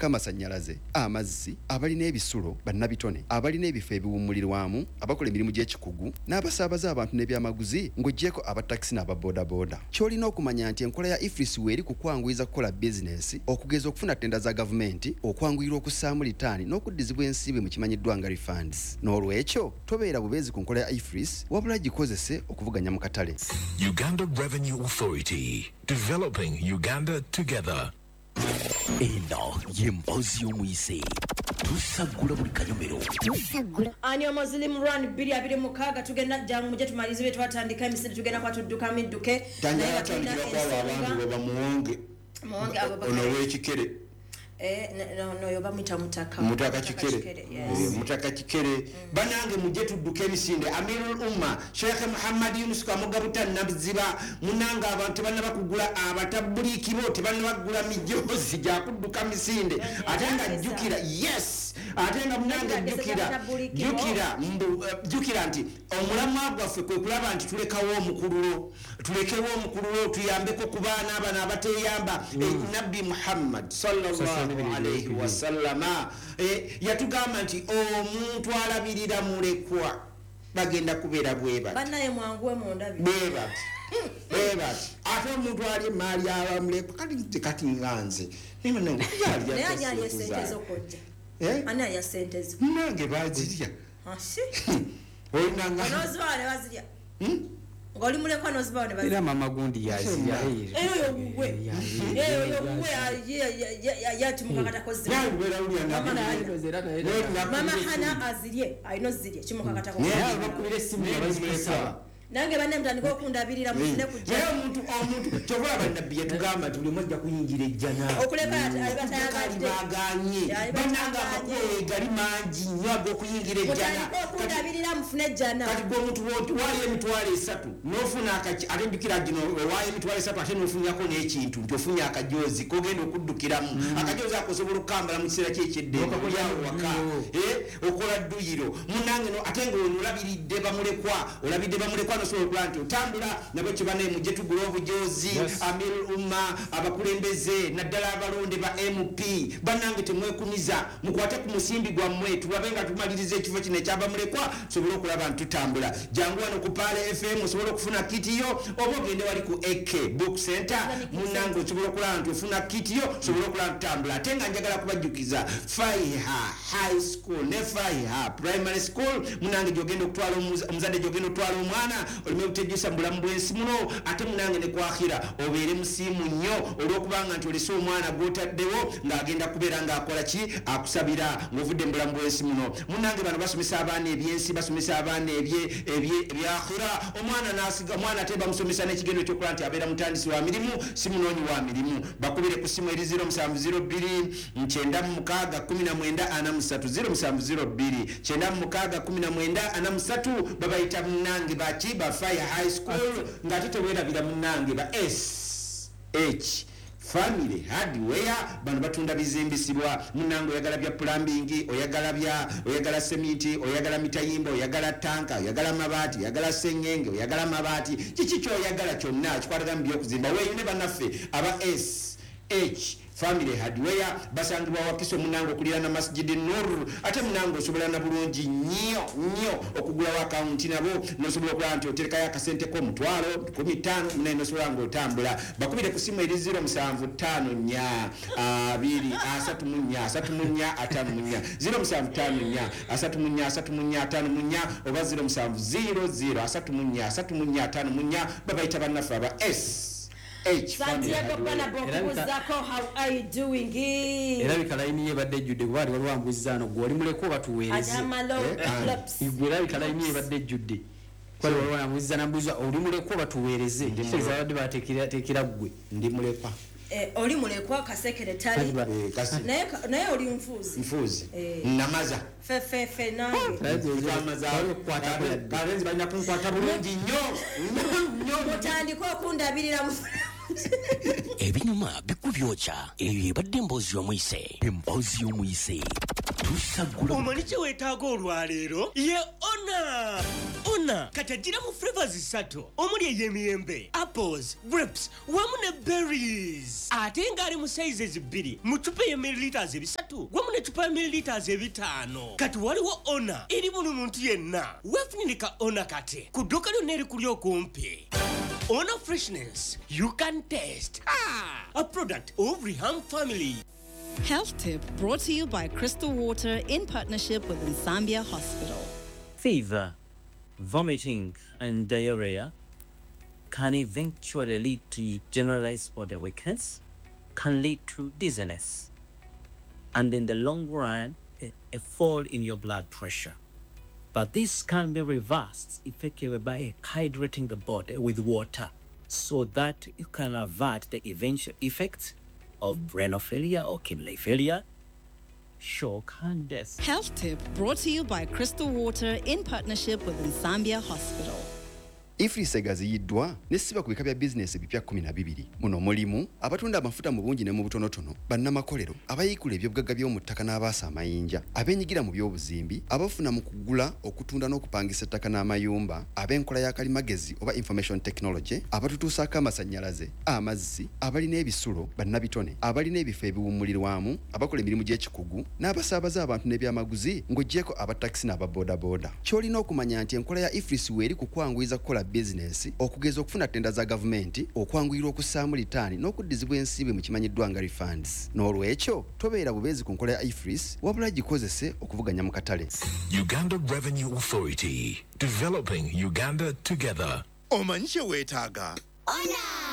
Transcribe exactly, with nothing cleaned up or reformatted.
nk'amasannyalaze, amazzi, abalina ebisulo bannabitone, abalina ebifo ebiwummulirwamu, abakola emirimu gy'ekikugu, n'abasaabaza abantu n'ebyamaguzi ng'oggyeko abatakisi n'ababoodaboda. Ky'olina okumanya nti enkola ya I F R I S weeri kukwanguyiza kukola bizinesi, okugeza okufuna ttenda za gavumenti, okwanguyirwa okussaamu litaani n'okuddizibwa ensimbi mu kimanyiddwa nga refunds. N'olwekyo tobeera bubeezi ku nkola ya I F R I S wabula gikozese okuvuganya mu katale. Uganda Revenue Authority, developing Uganda together. Eno y'emboozi y'omuyise tusagula buli kanyomero tusagula ani Muslim run bbiri abiri mukaaga tugenda jangu muje tumalize bye twatandika emisiri tugenda kwa tudduka midduke naye batandika kwa abantu baba muwonge muwonge abo ono w'ekikere eh no no yoba mita mutaka mutaka kikere yes. mutaka kikere mm. banange muje tudduke emisinde Amirul Umma Sheikh Muhammad Yunus Kamugabuta nabiziba munanga abantu bana bakugula abatabuliki bote bana bagula mijozi ja kudduka misinde atanga jukira yes atanga munanga jukira jukira mbu uh, jukira nti omulamwa gwaffe kwe kulaba nti tulekawo omukululo tulekewo omukululo tuyambeko kubana abana abateyamba mm. eh, Nabi Muhammad sallallahu alayhi wa sallama eh, yatugamba nti omuntu alabirira mulekwa bagenda kubeera bweba banaye mwanguwe mundabi bweba bweba ate omuntu ali mali abamulekwa kati kati nganze nima nange yali ya yali yasentezo kojja eh ana ya sentezo nange bazirya ashi oinanga onozwale bazirya hmm ngoli mulekwa nozibone bazirya era mama gundi yazirya eyo yogwe eyo yogwe ya ya timukakata kozi mama hana azirye ayino zirye chimukakata kozi ya bakubire simu bazirya nange banne mtandiko okundabirira musine kujja naye omuntu omuntu toba abanabbi yatugamba tuli mujja kuyingira ejjana okuleka alibaganye bananga amakwe gali mangi nnyo ag'okuyingira ejjana okundabirira mufune ejjana kati gwe omuntu wali emitwalo esatu n'ofuna ate njukira gino wali emitwalo esatu ate n'ofunyako n'ekintu nti ofunye akajozi kogenda okuddukiramu akajozi akosobola okukambala mu kiseera ky'ekyeddembe olyawo waka okola dduyiro munange ate ng'olabiridde bamulekwa olabidde bamulekwa nosobola okuba nti otambula nabo kibane mujje tugula obujozi Amirul Umma abakulembeze naddala abalonde ba M P banange temwekumiza mukwate ku musimbi gwammwe tulabe nga tumaliriza ekifo kino ekyabamulekwa sobola okulaba nti tutambula jangu wano ku Pale F M osobola okufuna kitiyo oba ogende wali ku A K Book Center munange osobola okulaba nti ofuna kitiyo sobola okulaba tutambula ate nga njagala kubajjukiza Faiha High School ne Faiha Primary School munange gyogenda okutwala omuzadde gyogenda okutwala omwana olime utejusa mbulamu bwensi muno ate munange ne kwakhira obeere musiimu nnyo olw'okubanga nti olese omwana gw'otaddewo ng'agenda kubeera ng'akola ki akusabira ng'ovudde mbulamu bwensi muno munange bano basomesa abaana ebyensi basomesa abaana ebyakhira omwana n'asiga omwana ate bamusomesa n'ekigendo ekyokukola nti abeera mutandisi wa mirimu si munoonyi wa mirimu bakubire ku simu eri zero seven zero two nine mukaaga kumi na mwenda ana musatu zero seven zero two nine mukaaga kumi na mwenda ana musatu babayita munange baki ba Fire High School ngati tewerabira munange ba S H Family Hardware bano batunda bizimbisibwa munange oyagala bya plumbing oyagala bya oyagala sementi oyagala mitayimba oyagala tanka oyagala mabati oyagala sengenge oyagala mabati kiki kyo oyagala kyonna kikwataga mu byokuzimba weyo ne banaffe aba S H Family Hardware basangibwa wakiso munango kulira na Masjid Nur ate munango osobola na bulungi nnyo nnyo okugula wa account nabo nosobola okuba nti otereka ya kasente ko mutwalo kumi na ttaano munene nosobola ngo otambula bakubire ku simu eri zero seven five nya abiri asatu munya asatu munya atano munya zero seven five nya asatu munya asatu munya atano munya oba zero seven zero zero asatu munya asatu munya atano munya babayita bannafu aba S H Santiago Banabokuzako, how are you doing? Era bikalaini ye badde judde gwali walwambuzano gwali muleko batuweereze ajamalo clubs igwera bikalaini ye badde judde kwali walwambuzana mbuza oli muleko batuweereze nditeza badde batekira tekira gwe ndi mulekwa eh oli mulekwa ka secretary naye naye oli mfuzi mfuzi namaza fe fe fe nange namaza kwata kalenzi balina kunkwata bulungi nnyo nnyo mutandiko okundabirira mu ebinyuma bikubyocha eyo ebadde emboozi y'omuyise emboozi y'omuyise tusagula omanyi kye weetaaga olwaleero ye ona ona kati agira mu flavors ssatu omuli ey'emiyembe apples grapes wamu ne berries ate ng'ali mu sizes bbiri mu cupa y'emililitas ebisatu wamu ne cupa y'emililitas ebitaano kati waliwo ona eri buli muntu yenna weefunire ka ona kati ku dduuka lyonna erikuli okumpi. Ona freshness you can taste. Ah, a product of Riham family. Health tip brought to you by Crystal Water in partnership with Nsambia Hospital. Fever, vomiting, and diarrhea can eventually lead to generalized body weakness, can lead to dizziness, and in the long run, a, a fall in your blood pressure. But this can be reversed effectively by hydrating the body with water so that you can avert the eventual effects of renal failure or kidney failure, shock and death. Health tip brought to you by Crystal Water in partnership with Nsambia Hospital. Ifris egaziyiddwa n'essiba ku bika bya bizinesi bipya kumi na bibiri. Muno mulimu abatunda amafuta mu bungi ne mu butonotono, bannamakolero, abayiikula ebyobugagga by'omu ttaka n'abaasa amayinja, abeenyigira mu by'obuzimbi, abafuna mu kugula, okutunda n'okupangisa ettaka n'amayumba, ab'enkola ya kalimagezi oba information technology, abatutuusaako amasannyalaze, amazzi, abalina ebisulo, bannabitone, abalina ebifo ebiwummulirwamu, abakola emirimu gy'ekikugu, n'abasaabaza abantu n'ebyamaguzi ng'oggyeko abatakisi n'ababoodaboda. Ky'olina okumanya nti enkola ya Ifris weeri kukwanguyiza kukola bizinesi okugeza okufuna ttenda za gavumenti okwanguyirwa okussaamu litaani n'okuddizibwa ensimbi mu kimanyiddwa nga refunds. N'olwekyo tobeera bubeezi ku nkola ya Ifris wabula gikozese okuvuganya mu katale. Uganda Revenue Authority, developing Uganda together. Omanyi kye weetaaga? Ona!